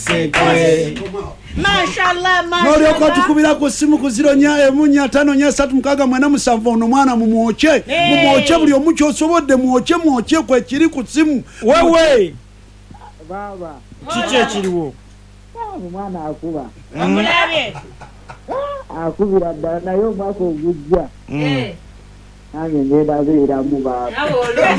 sente. Mashallah. Nolio kwa tukubira ku simu ku 0-4-5-3-7 ono mwana mumuoche. Mumuoche buli omuchi osobodde muoche kwe kiri ku simu. Wewe. Baba. Chiche kiriwo. Mwana akuba. Omulabe. Akubira ddala naye omwaka ogujja. Nange ngenda beera mu baba.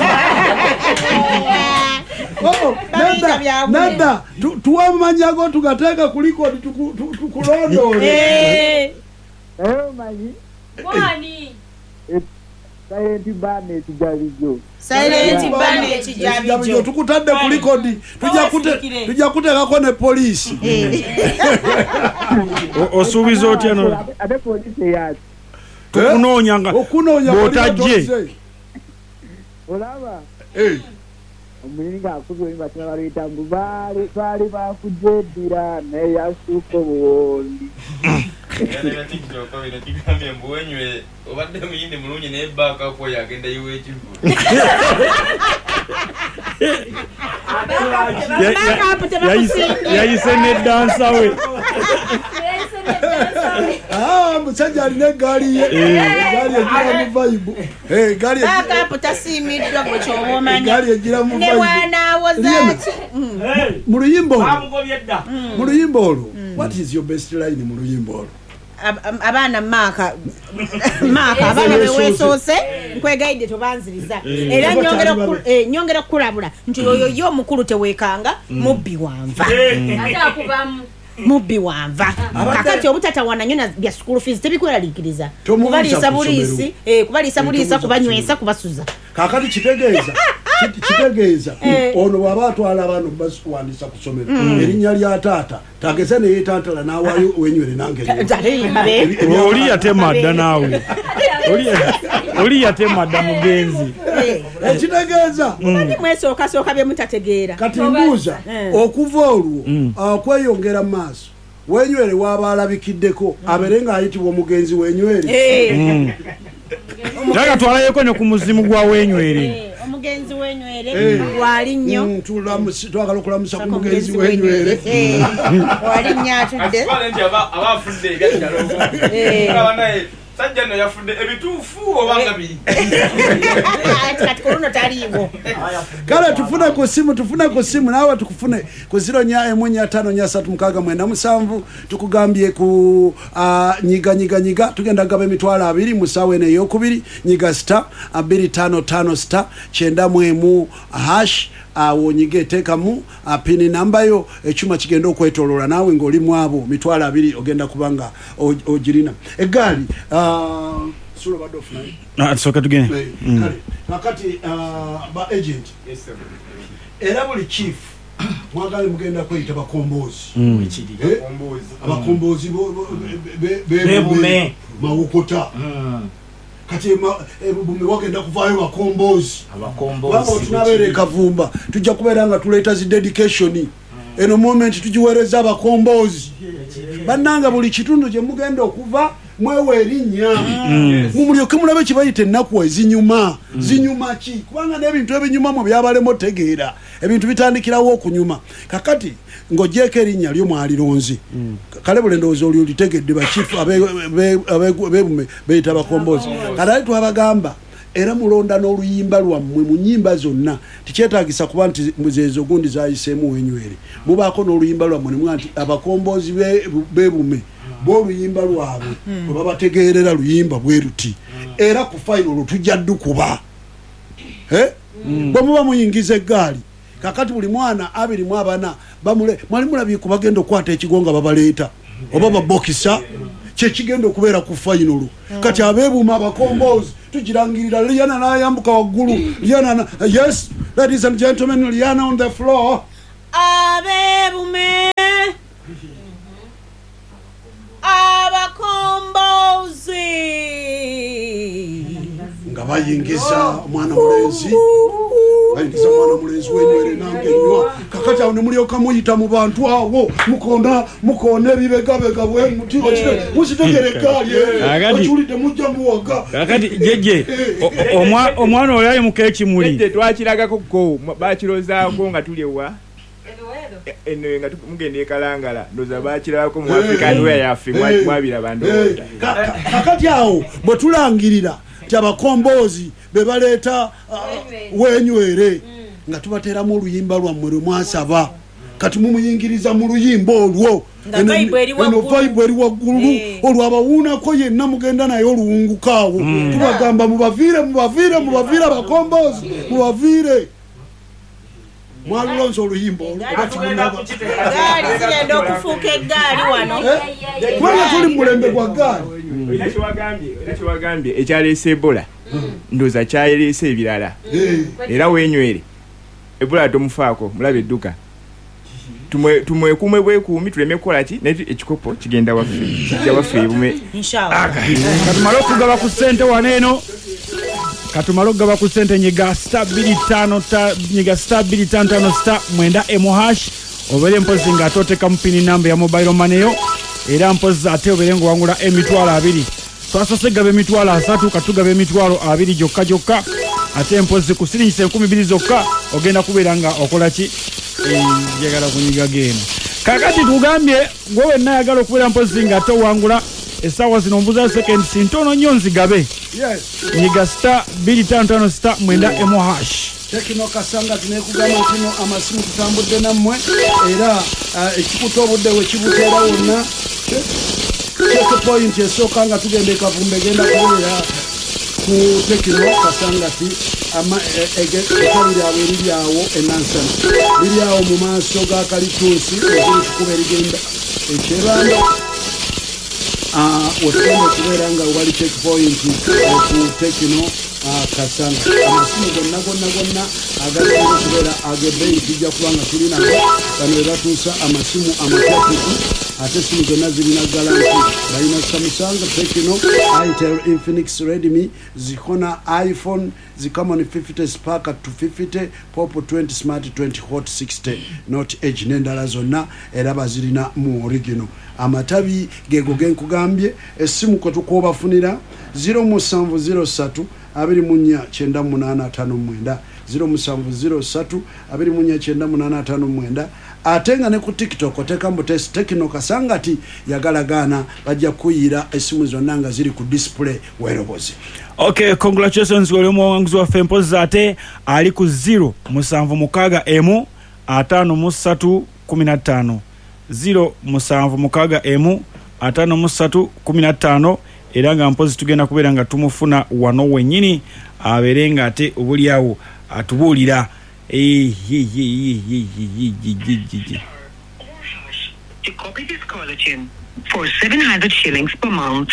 Nada tuwe manja go tugateeka kuliko tukulondole. Manyi. Mwani. Silent band ekijabijo. Silent band ekijabijo. Tukutadde kuliko tujja kuteekako ne poliisi. Osuubiza otya no? Ate poliisi yaati. Tukunoonya nga bw'otajje. Olaba? Omuyinga akubye oyimba tebaluyita mbu baali bakujeddira naye yasuuka obuwondi. Obadde muyindi mulungi naye baaka ko yagenda yiwe ekivu. Yayise n'eddansa we. Musajja alina eggaali ye. Eggaali egira mu vibe. Eggaali tasiimiddwa gwe ky'oba omanyi. Eggaali egira mu vibe. Ne wanaawozaaki. Mu luyimba olwo. What is your best line mu luyimba olwo? Abaana maaka abaana beweesoose nkwegayidde tobanziriza era nyongera kukulabula nti oyo yo omukulu teweekanga mubbi wanva kakati obutatawana nnyo bya school fees tebikweraliikiriza kubaliisa buliisa kubanywesa kubasuza kakati kitegeeza ono bw'aba atwala abaana basukuwandiisa ku ssomero erinnya lya taata tageze ne yeetantala n'awaayo wenywere nange oli yatemadda naawe oli yatemadda mugenzi ekitegeeza mwesookasooka bye mutategeera kati mbuuza okuva olwo kweyongera mu maaso wenywere waba alabikiddeko abeere ng'ayitibwa omugenzi wenywere jaga twalayeko ne ku muzimu gwa wenywere omugenzi wenywere wali nnyo twagala okulamusa ku mugenzi wenywere wali nnyo atudde abafudde ebyakalogo sajja no yafudde ebituufu obanga biri kati kuluno taliiwo kale tufune ku simu naawe tukufune ku 0-4-5-3-7 tukugambye ku nyiga tugenda gaba emitwalo 2 mu ssaawa eno ey'okubiri nyiga star 255 star 91# awo nyige teekamu pini nambayo ekyuma kigenda okwetoloola naawe ng'oli mu abo mitwalo 2 ogenda kubanga ogirina eggaali sulo badde ofunayo soka tugende kale nakati ba agent era buli chief mwagale mugenda kweyita bakomboozi abakomboozi bebume mawokota kati bume wagenda kuvaayo bakomboozi baba tunabeere kavumba tujja kubeera nga tuleeta zi dedication eno moment tugiweereza abakomboozi bannanga buli kitundu gye mugenda okuva mwewe erinnya mumulyoke mulabe kibayita ennaku ezinyuma zinyuma ki kubanga n'ebintu ebinyuma mu byabalemu tegeera ebintu bitandikirawo okunyuma kakati ng'ogyeko erinnya lyo mwalironzi kale bule ndowooza oli olitegedde bakifu abebume beyita bakomboozi kale ali twabagamba era mulonda n'oluyimba lwammwe mu nnyimba zonna tikyetaagisa kuba nti zeezo gundi zayiseemu wenywere mubaako n'oluyimba lwammwe ne nti abakomboozi bebume b'oluyimba lwabwe bwe babategeerera luyimba bwe ruti era ku fayinolo tujja ddukuba bwe muba muyingiza eggaali kakati buli mwana 24 mwali mulabye ku bagenda okukwata ekigo nga babaleeta oba babokisa kyekigenda okubeera ku fayinolo kati abeebuuma abakomboozi tugirangirira Liana n'ayambuka waggulu yes ladies and gentlemen Liana on the floor abeebume abakomboozi nga bayingiza omwana mulenzi wenywere nange nnyo kakati awo ne mulyoka muyita mu bantu awo mukoona ebibegabega bwe muti mukitegerekaali okiwulidde mujja muwaga kakati jeje omwana oyo ali mukeekimuli twakiragako ko bakirozaako nga tuli ewa eno nga mugende kalangala ndoza bakirako mu African way yafe mwabira bando kakati awo bwe tulangirira abakombozi be baleeta wenywere nga tubateeramu oluyimba lwammwe lwe mwasaba kati mumuyingiriza mu luyimba olwo eno vibe eri waggulu olwo abawuunako yenna mugenda naye oluwungukaawo tubagamba mubaviire abakombozi mubaviire mwalulonza oluyimba zigenda okufuuka eggaali wano kubanga tuli mulembe gwa gaali era kiwagambye ekyaleese Ebola ndoza kyaleese ebirala era wenywere Ebola tomufaako mulabe edduka tumwekuume bwekuumi tuleme kukola ki naye ekikopo kigenda waffe kijja waffe ebume katumale okugaba ku ssente waneeno katumale okugaba ku ssente nyiga star 255 star 9 MH obere mpozi nga atoteka mpini namba ya mobile money yo era mpozi ate obere ngo wangula emitwalo 2 twasose gabe emitwalo 3 katugabe emitwalo 2 jokka ate mpozi ku siringi 12 zokka ogenda kubeera nga okola ki njagala kunyiga geno kakati tugambye gwe nayagala okubeera mpozi nga ate wangula essaawa zino mbuza seconds ntono nnyo nzigabe nyiga star 255 star 9 MH Tekino Kasanga tunekugamba tino amasimu tutambudde nammwe era ekikuta obudde we kibuteera wonna check point esooka nga tugenda ekavumbe genda kubeera ku Tekino Kasanga ti ekaliri awo eriri awo enansana liri awo mu maaso ga kalituusi eziri kukuba erigenda ekyebando wetugenda okubeera nga wali check point ku Tekino Kasanga amasimu gonna agali kubeera agebbeeyi tujja kubanga tulina bano we batuusa amasimu amapyatuku ate simu zonna zirina galanti balina Samsung, Tekino, Itel, Infinix, Redmi, zikona iPhone, zikamani 50 Spark 250, Popo 20 Smart 20 Hot 60 Note Edge n'endala zonna era bazirina mu original. Amatabi gego genkugambye essimu ko tukobafunira 0703 249859 0703 249859 atenga ne ku TikTok oteka mbotesi Tekino Kasanga ti yagalagana bajja kuyira esimu zonna nga ziri ku display werobozi. Okay, congratulations wali mwanguzi wa Fempozi ate ali ku 0 musanvu mukaga emu 5315 0 musanvu mukaga emu 5315 era nga mpozi tugenda kubeera nga tumufuna wano wennyini aberenga ate obulyawo atubuulira To copy this caller tune for 700 shillings per month.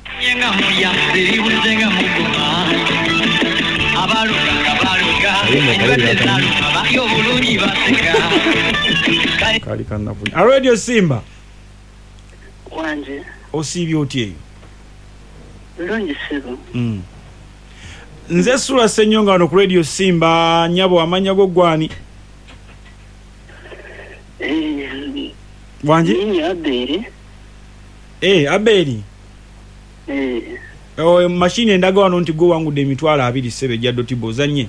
Radio Simba wanje osibye otye bulungi sibo nze Sula Senyonga wano ku Radio Simba nyabo amanya go gwani wanje ni Abeli Abeli machine endaga wano nti go wangu de emitwalo 2 sebe jaddo tibozanye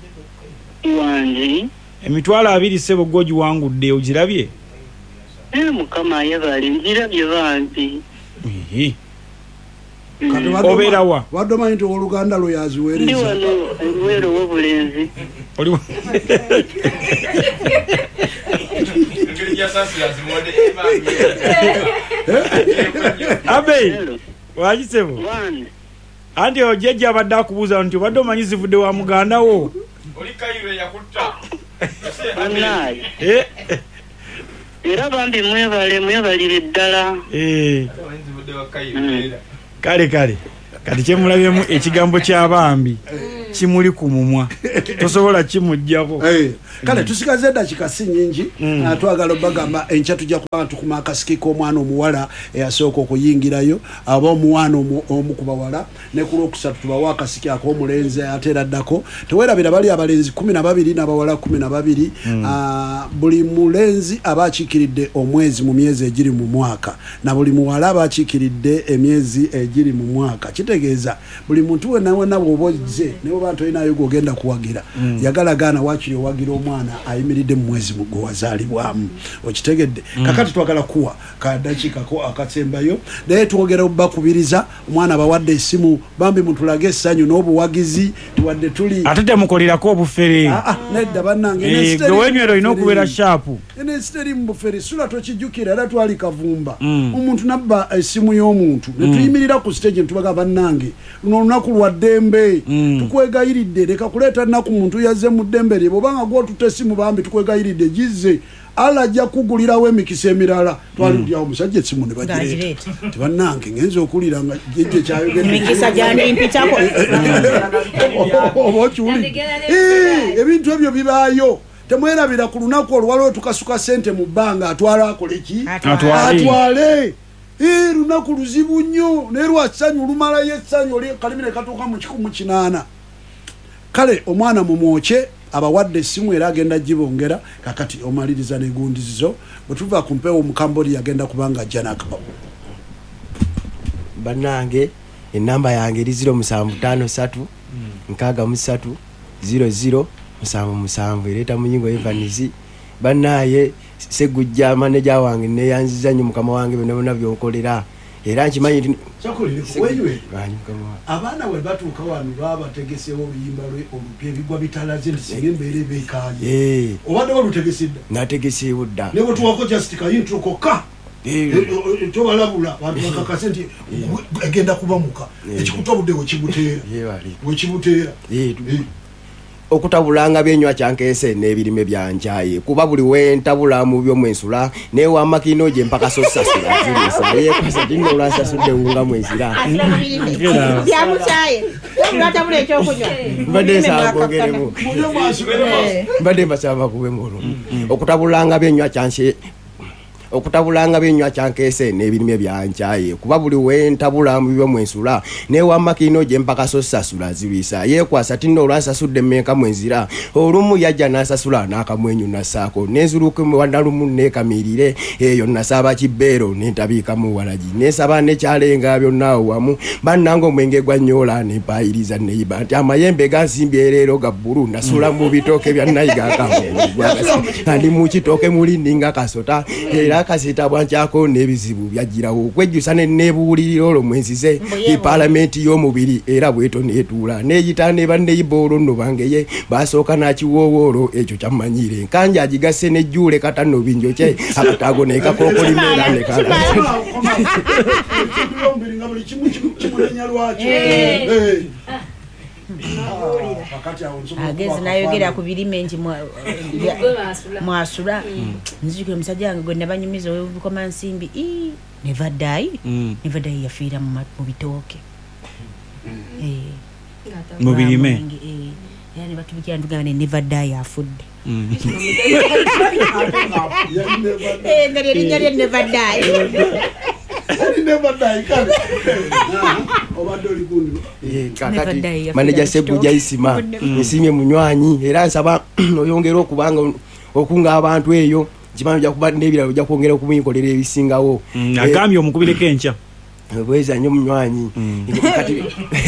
wanje emitwalo 2 sebo goji wangu de ogirabye mukama yabali njirabye banzi oberawa wadoma into oluganda lo yaziwereza ndi wano wero wobulenzi oli abe wajisebo andi ojeje abadde akubuuza nti obadde omanyi zivudde wa muganda wo oli kayiro yakutta era bambi mwebalire ddala kale kati kyemulabyemu ekigambo ky'abambi kimuli ku mumwa tosobola kimujjako kale tusigaze dakika si nyingi twagala bagamba enkya tujja kubanga tukuma akasiki k'omwana omuwala eyasooka okuyingirayo aba omwana omu ku bawala ne ku lwokusatu tubawa akasiki ak'omulenzi ateera ddako teweerabira bali abalenzi 12 n'abawala 12 buli mulenzi aba akiikiridde omwezi mu myezi egiri mu mwaka na buli muwala aba akiikiridde emyezi egiri mu mwaka kitegeeza buli muntu wonna bw'oba ozze ne bwoba toyinayo gwogenda kuwagira yagala gaana wakiri owagira omwana ayimiridde mu mwezi gwe wazaalibwamu okitegedde kakati twagala kuwa kadakikako akatsembayo naye twogera bakubiriza omwana bawadde esimu bambi mutulage essanyu n'obuwagizi tuwadde tuli ate temukolirako obufere nedda bannange gewenywera olina okubeera shaapu enesiteri mu bufere sula tokijjukira era twali Kavumba omuntu nabba esimu y'omuntu ne tuyimirira ku stage ne tubaga bannange luno olunaku lwa ddembe tukwegayiridde leka kuleeta nnaku muntu yazze mu ddembe lye bw'obanga gw'otuta essimu bambi tukwegayiridde gizze alajja kugulirawo emikisa emirala twalidyawo omusajja essimu ne bagireeta tibannange ngenza okulira nga jejje kyayogeraemikisa gyanimpitako oba okiwulidde ebintu ebyo bibaayo temwerabira ku lunaku olwaliwo tukasuka sente mu bbanga atwala akoleki atwale lunaku luzibu nnyo naye lwassanyu lumalayo essanyu oli kalimi ne katuuka mu 18 kale omwana mumwoke abawadde essimu era agenda gibongera kakati omaliriza negundizizo bwe tuva ku mpewo omukamboli yagenda kubanga ajja n'akababu bannange ennamba yange eri 0753 63 00 7 ereeta muyingo Evanizi bannaye segujja maneja wange neyanziza nnyo mukama wange byonna byonkolera era nkimanyi abaana we batuuka wano babategesewo oluyimba lwe olupya ebigwa bitalaze nti singa embeera beekanye obadde walutegesedda nategeseewo dda ne bwe tuwako just kayintro kokka kyobalabula bantu bakakase nti egenda kubamuka ekikutabudde wekibuteera okutabulanga byenywa kyankeese n'ebirime byanjaye kuba buli wentabula mu byomwensula newa makino gye mpaka sosasula zirisa yekwasa tinno olansasudde wunga mwezira mbadde mbasaba kuwe ngolo okutabulanga byenywa kyanse okutabulanga byenywa kyankeese n'ebirime byanjaye kuba buli wentabula mu byomwensula newa makino gye mpaka sosasula zibisa yekwasa tinno olansasudde mmeka mwenzira olumu yajja n'asasula n'akamwenyu nasaako nenzuluke mu wanalumu neekamirire eyo nasaba kibbeero nentabiika mu walagi nesaba nekyalenga byonna wamu bannanga omwenge gwa nnyola nempaayiriza neyiba nti amayembe gansimbye leero ga bbulu nasula mu bitooke bya nayiga kandi mu kitooke muli ndinga kasota era kasita bwankyako n'ebizibu byagirawo okwejjusa nebuulirira olwo mwenzize ipaalamenti y'omubiri era bweto neetuula neeyita ne banneyiboolo nno bangeye basooka nakiwoowoolo ekyo kyamanyire nkanja agigase nejjuule katanno binjokye akataago nekakookolimera ageze nayogera ku birime nti mwasula nzijukira omusajja wange gwe nabanyumiza owebukoma nsimbi nevaddayi yafiira mu bitooke mu birime era ne batubikira ntugamba ne nevaddayi afudde nga lyerinnya lye nevaddayi maneja Seguja Isima nsimye munywanyi era nsaba oyongera okubanga okunga abantu eyo kimanyi ojja kuba n'ebirala ojja kwongera okumuyinkolera ebisingawo agambye omukubireko enkya bweza nnyo munywanyi kati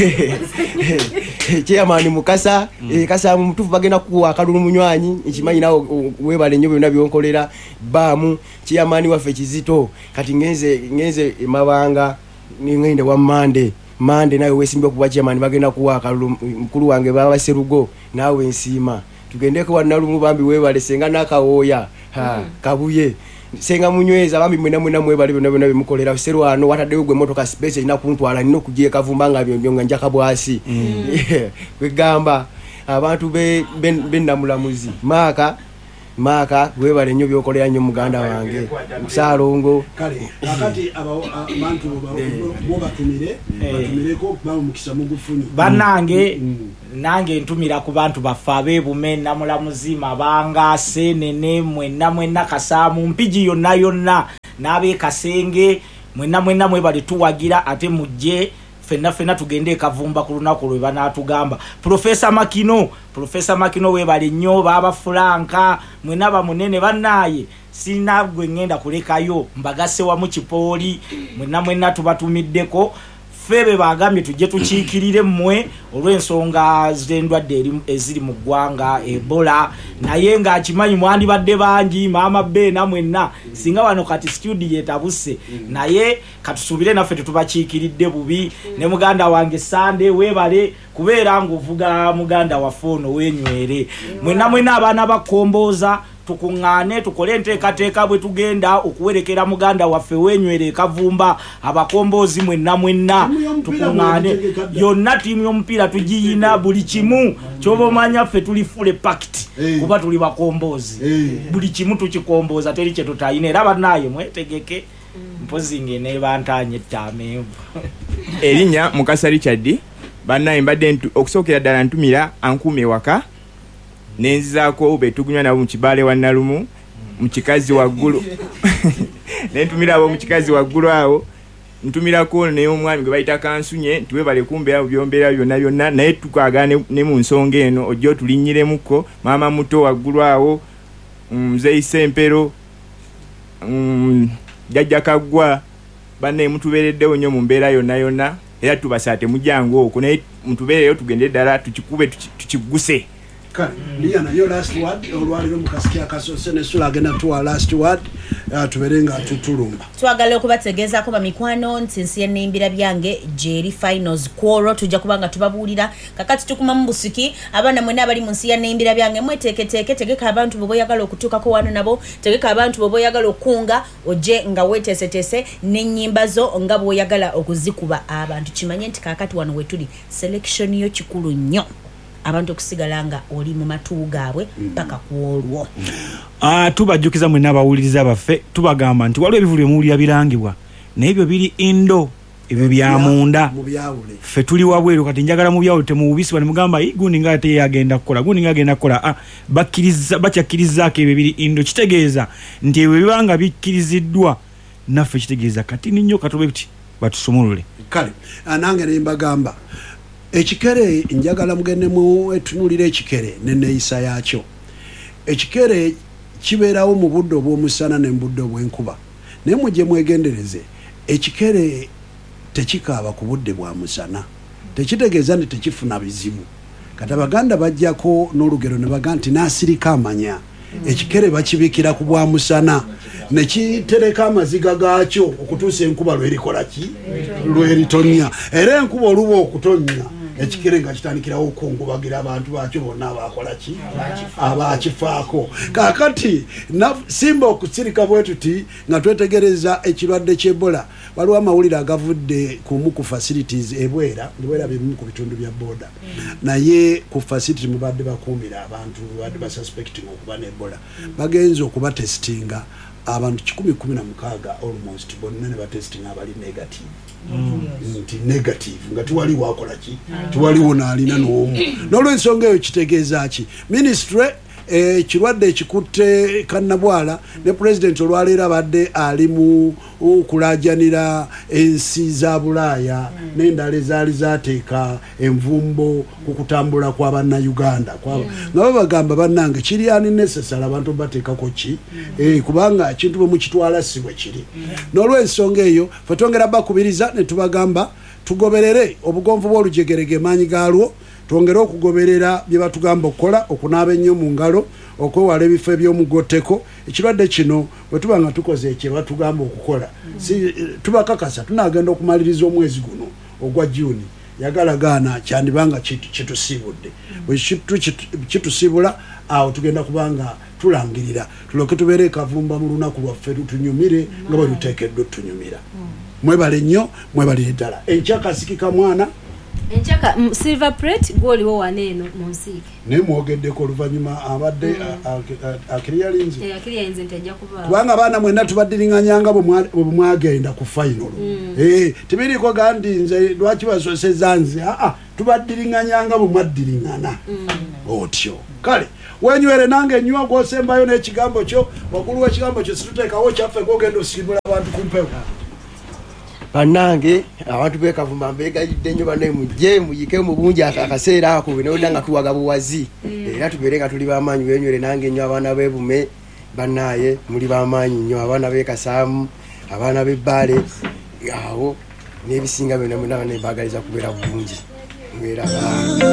chairman Mukasa kasa mutufu bagenda kuwa akalulu munywanyi ekimanyi nawo webale nnyo byonna byonkolera baamu chairman waffe Kizito kati ngenze emabanga ngende wa mande nawe wesimbe kuba chairman bagenda kuwa akalulu mukulu wange baba Serugo nawe ensima tugendeko wanalumu bambi webale senga nakawooya kabuye senga munyweza bambi mwena mwebale byonna bimukolera serwano wataddewo gwe motoka space ina kuntwala nino kugiye Kavumba nga byonga njaka bwasi kwegamba abantu bennamulamuzi Maka webale nnyo byokolera nnyo muganda wange Salongo kale akati abantu batumireko bamukisa mugufuni banange nange ntumira ku bantu bafa abebume namulamuzi Mabanga Senene mwenna Kasaamu mpiji yonna n'abe Kasenge mwenna mwebale tuwagira ate mujje fena tugende Kavumba ku lunaku lwe banatugamba Professor Makino webale nnyo baba Franka mwena bamunene bannaye sinagwe ngenda kulekayo mbagase wa mu kipooli mwena tubatumiddeko febe bagambye tujje tukiikirire mmwe olw'ensonga z'endwadde eziri mu ggwanga Ebola naye ng'akimanyi mwandibadde bangi maama Beena mwenna singa wano kati studio etabuse naye katusuubire naffe tetubakiikiridde bubi ne muganda wange Sande weebale kubeera ng'ovuga muganda waffe ono weenywere mwenna abaana bakombooza tukuŋŋaane tukole enteekateeka bwe tugenda okuwerekera muganda waffe weenywere Kavumba abakomboozi mwenna tukuŋŋaane yonna ttiimu y'omupiira tugiyina buli kimu ky'oba omanya ffe tuli full packed kuba tuli bakomboozi buli kimu tukikombooza teri kye tutayina era bannaaye mwetegeke mpozi ng'eneebantanye ettaamenvu erinnya Mukasa Richard bannaaye mbadde okusookera ddala ntumira ankuuma ewaka nenzizaako betugunywa nabo mu kibaale wa Nalumu mu kikazi waggulu nentumira abo mu kikazi waggulu awo ntumirako naye omwami gwe bayita Kansunye nti webale kumbeera mu byombeera byonna naye tukaagala ne mu nsonga eno ojja otulinnyiremuko maama muto waggulu awo Mzei Sempero Jajja Kaggwa banne mutubeereddewo nnyo mu mbeera yonna era tubasa temujjangu okwo naye mutubeereyo tugende ddala tukikube tukiguse Liana yo last word olwaliro mukasikia kasose ne sula agenda tuwa last word tuberenga tutulumba twagala okubategeeza ko bamikwano nsinsi y'ennimbira byange Jerry Finals Kworo tujja kubanga tubabuulira kakati tukuma mu busiki abaana mwena abali mu nsi y'ennimbira byange mweteeketeeke tegeka abantu bobo yagala okutuukako wano nabo tegeka abantu bobo yagala okunga oje nga weteeseteese n'ennyimba zo nga bw'oyagala okuzikuba abantu kimanye nti kakati wano wetuli selection yo kikulu nnyo abantu okusigalanga oli mu matu gaabwe mpaka kuolwo tubajjukiza mwe n'abawuliriza baffe tubagamba nti waliwo ebivulu emuwulira birangibwa n'ebyo biri indo ebyo bya munda ffe tuli wabweru kati njagala mu byawulo temuwubisibwa ne mugamba gundi nga ate yagenda kukola bakyakkirizaako ebyo biri indo kitegeeza nti ebyo bibanga bikkiriziddwa naffe kitegeeza kati nnyo katobe biti batusumulule kale nange ne mbagamba ekikere njagala mugende mu etunulira ekikere neneeyisa yaakyo ekikere kibeerawo mu budde obw'omusana ne mu budde obw'enkuba naye mujje mwegendereze ekikere tekikaaba ku budde bwa musana tekitegeeza nti tekifuna bizibu kati abaganda bajjako n'olugero ne baga nti n'asirika amanya ekikere bakibikira ku bwa musana ne kitereka amaziga gaakyo okutuusa enkuba lwerikola ki lweritonya era enkuba oluba okutonya ekikere nga kitandikirawo okungubagira abantu baakyo bonna abakola ki abakifaako kaakati simba okusirika bwe tuti nga twetegereza ekirwadde ky'Ebola waliwo amawulire agavudde kumu ku facilities ebwera bimu ku bitundu bya boda naye ku facility mubadde bakuumira abantu badde basuspecting okuba n'Ebola bagenze okuba testinga abantu 116 almost bonna ne batestinga abali negative nti negative nga tuwali wakola ki tuwaliwo naalina n'omu n'olw'ensonga eyo kitegeeza ki ministry kirwadde ekikutte kannabwala ne president olwaleero abadde ali mu kulaajanira ensi za Bulaaya n'endala ezaali zaateeka envumbo ku kutambula kwa bannayuganda nga babagamba bannange kiri ani necessary abantu bateekako ki kubanga ekintu bwe mukitwala si bwe kiri n'olw'ensonga eyo fe twongera bakubiriza ne tubagamba tugoberere obugonvu bw'olujegerege maanyi gaalwo twongere okugoberera bye batugamba okukola okunaaba ennyo mu ngalo okwewala ebifo eby'omugotteko ekirwadde kino bwe tuba nga tukoze ekyo batugamba okukola tubakakasa tunaagenda okumaliriza omwezi guno ogwa Juni yagalagaana kyandibanga kitusiibudde bwe kitusibula awo tugenda kubanga tulangirira tuloke tubeere Kavumba mu lunaku lwaffe lutunyumire nga bwe luteekeddwa otunyumira mwebale nnyo mwebalire ddala enkyakasikika mwana enchaka silver plate goliwo waneeno munsiike ne mwogeddeko oluvannyuma abadde akiriyalinze akiriyalinze ntajja kuba kubanga baana mwenna tubaddiringanyanga bwe mwagenda ku final tibiriko gandi nze lwaki basoseza nze tubaddiringanyanga bwe mwaddiringana otyo kale wenywere nange nywa gwosembayo n'ekigambo kyo waggulu w'ekigambo kyo situteekawo kyaffe gogenda osiibula abantu ku mpewo bannange abantu beekavuma mbeegayidde nnyo banne mujje muyike mu bungi akaseera ako bwinodda nga tuwaga buwazi era tubeere nga tuli b'amaanyi wenywere nange nnyo abaana b'ebume bannaaye muli b'amaanyi nnyo abaana b'ekasaamu abaana b'ebbaale awo n'ebisinga byonna mwenna nembagaliza kubeera bulungi.